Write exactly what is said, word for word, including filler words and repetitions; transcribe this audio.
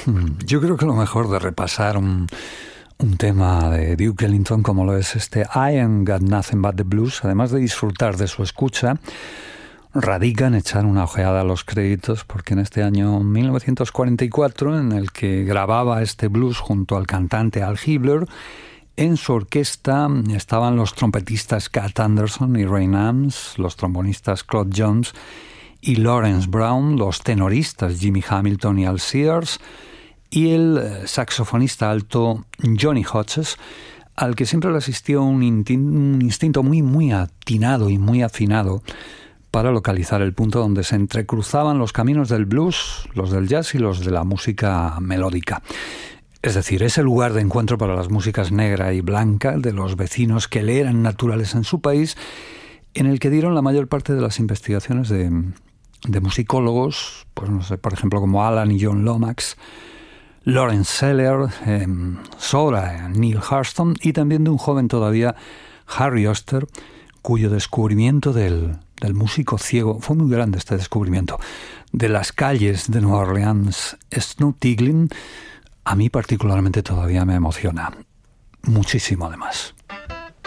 Yo creo que lo mejor de repasar un, un tema de Duke Ellington como lo es este I Ain't Got Nothing But The Blues, además de disfrutar de su escucha, radica en echar una ojeada a los créditos, porque en este año mil novecientos cuarenta y cuatro, en el que grababa este blues junto al cantante Al Hibbler, en su orquesta estaban los trompetistas Cat Anderson y Ray Nance, los trombonistas Claude Jones y Lawrence Brown, los tenoristas Jimmy Hamilton y Al Sears, y el saxofonista alto Johnny Hodges, al que siempre le asistió un, un instinto muy, muy atinado y muy afinado para localizar el punto donde se entrecruzaban los caminos del blues, los del jazz y los de la música melódica. Es decir, ese lugar de encuentro para las músicas negra y blanca de los vecinos que le eran naturales en su país, en el que dieron la mayor parte de las investigaciones de, de musicólogos, pues no sé, por ejemplo, como Alan y John Lomax, Lawrence Seller, eh, Sora, Neil Hurston, y también de un joven todavía, Harry Oster, cuyo descubrimiento del, del músico ciego, fue muy grande este descubrimiento, de las calles de Nueva Orleans, Snoop Tiglin, a mí particularmente todavía me emociona. Muchísimo además.